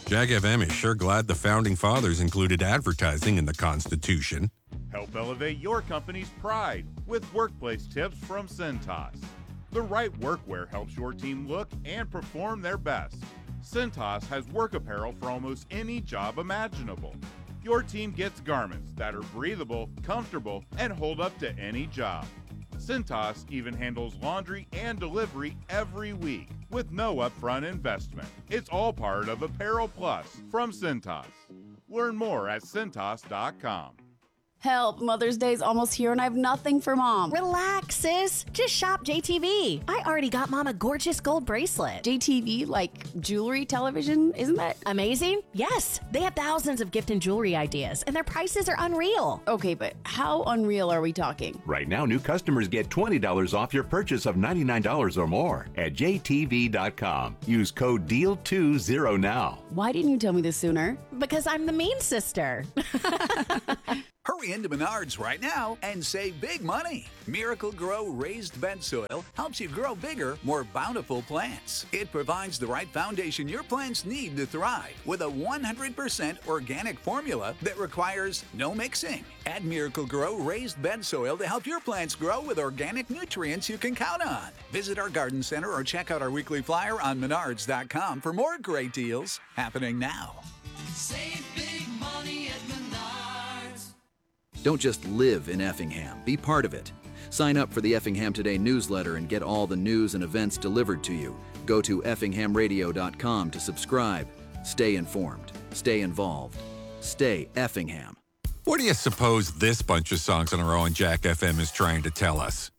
Jack FM is sure glad the Founding Fathers included advertising in the Constitution. Help elevate your company's pride with workplace tips from Cintas. The right workwear helps your team look and perform their best. Cintas has work apparel for almost any job imaginable. Your team gets garments that are breathable, comfortable, and hold up to any job. Cintas even handles laundry and delivery every week with no upfront investment. It's all part of Apparel Plus from Cintas. Learn more at Cintas.com. Help, Mother's Day's almost here and I have nothing for Mom. Relax, sis. Just shop JTV. I already got Mom a gorgeous gold bracelet. JTV, like jewelry, television, isn't that amazing? Yes. They have thousands of gift and jewelry ideas, and their prices are unreal. Okay, but how unreal are we talking? Right now, new customers get $20 off your purchase of $99 or more at JTV.com. Use code DEAL20 now. Why didn't you tell me this sooner? Because I'm the mean sister. Hurry into Menards right now and save big money. Miracle Grow Raised Bed Soil helps you grow bigger, more bountiful plants. It provides the right foundation your plants need to thrive with a 100% organic formula that requires no mixing. Add Miracle Grow Raised Bed Soil to help your plants grow with organic nutrients you can count on. Visit our garden center or check out our weekly flyer on Menards.com for more great deals happening now. Save big money at Menards. Don't just live in Effingham, be part of it. Sign up for the Effingham Today newsletter and get all the news and events delivered to you. Go to effinghamradio.com to subscribe. Stay informed, stay involved, stay Effingham. What do you suppose this bunch of songs on our own Jack FM is trying to tell us?